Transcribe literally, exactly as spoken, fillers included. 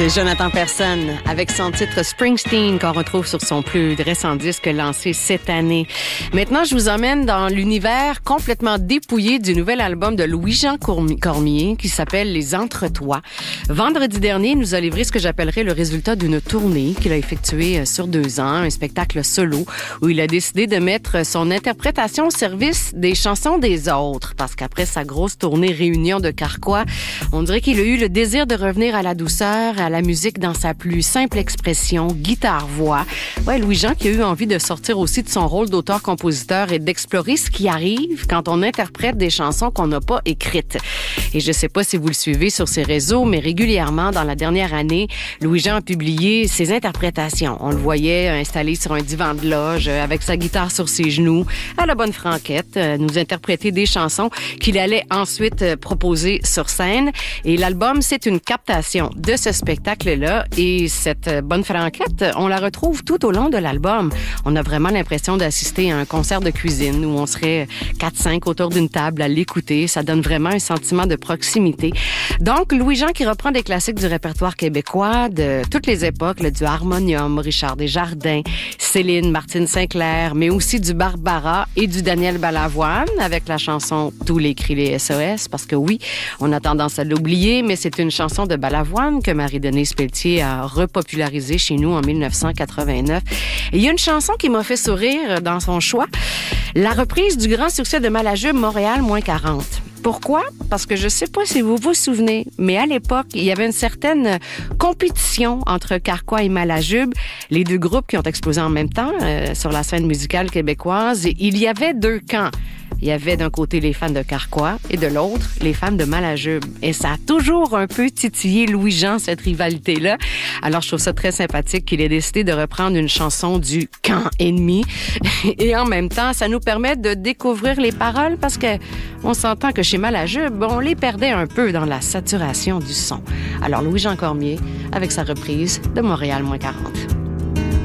C'est Jonathan Persson avec son titre Springsteen qu'on retrouve sur son plus récent disque lancé cette année. Maintenant, je vous emmène dans l'univers complètement dépouillé du nouvel album de Louis-Jean Cormier qui s'appelle Les Entretois. Vendredi dernier, il nous a livré ce que j'appellerais le résultat d'une tournée qu'il a effectuée sur deux ans, un spectacle solo où il a décidé de mettre son interprétation au service des chansons des autres parce qu'après sa grosse tournée Réunion de Carquois, on dirait qu'il a eu le désir de revenir à la douceur, à la musique dans sa plus simple expression, guitare-voix. Ouais, Louis-Jean qui a eu envie de sortir aussi de son rôle d'auteur-compositeur et d'explorer ce qui arrive quand on interprète des chansons qu'on n'a pas écrites. Et je sais pas si vous le suivez sur ses réseaux, mais régulièrement, dans la dernière année, Louis-Jean a publié ses interprétations. On le voyait installé sur un divan de loge, avec sa guitare sur ses genoux, à la bonne franquette, nous interpréter des chansons qu'il allait ensuite proposer sur scène. Et l'album, c'est une captation de ce spectacle-là. Et cette bonne franquette, on la retrouve tout au long de l'album. On a vraiment l'impression d'assister à un concert de cuisine où on serait quatre cinq autour d'une table à l'écouter. Ça donne vraiment un sentiment de proximité. Donc, Louis-Jean qui reprend des classiques du répertoire québécois de toutes les époques, le, du harmonium, Richard Desjardins, Céline, Martine Sinclair, mais aussi du Barbara et du Daniel Balavoine avec la chanson Tous les cris les S O S, parce que oui, on a tendance à l'oublier, mais c'est une chanson de Balavoine que Marie-Denise Pelletier a repopularisée chez nous en dix-neuf cent quatre-vingt-neuf. Et il y a une chanson qui m'a fait sourire dans son choix, la reprise du grand succès de Malajube, Montréal moins quarante. Pourquoi? Parce que je sais pas si vous vous souvenez, mais à l'époque, il y avait une certaine compétition entre Carquois et Malajube, les deux groupes qui ont explosé en même temps euh, sur la scène musicale québécoise. Et il y avait deux camps. Il y avait d'un côté les fans de Carquois et de l'autre, les fans de Malajube. Et ça a toujours un peu titillé Louis-Jean, cette rivalité-là. Alors, je trouve ça très sympathique qu'il ait décidé de reprendre une chanson du camp ennemi. Et en même temps, ça nous permet de découvrir les paroles parce que on s'entend que chez Malajube, on les perdait un peu dans la saturation du son. Alors, Louis-Jean Cormier avec sa reprise de Montréal moins quarante.